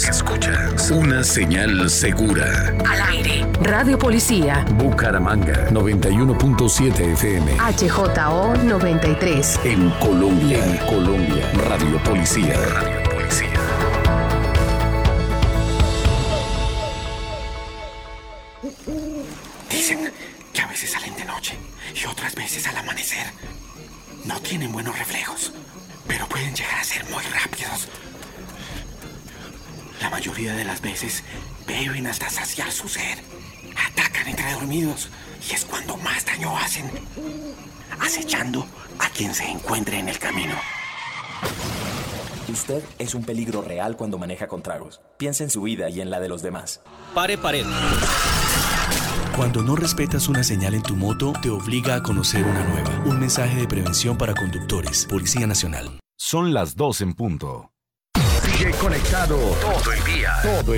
Escuchas una señal segura. Al aire. Radio Policía. Bucaramanga 91.7 FM. HJO 93. En Colombia. Radio Policía. Dicen que a veces salen de noche y otras veces al amanecer. No tienen buenos reflejos, pero pueden llegar a ser muy rápidos. La mayoría de las veces beben hasta saciar su sed. Atacan entre dormidos y es cuando más daño hacen, acechando a quien se encuentre en el camino. Usted es un peligro real cuando maneja con tragos. Piensa en su vida y en la de los demás. Pare. Cuando no respetas una señal en tu moto, te obliga a conocer una nueva. Un mensaje de prevención para conductores. Policía Nacional. Son las 2 en punto. Sigue conectado todo el día.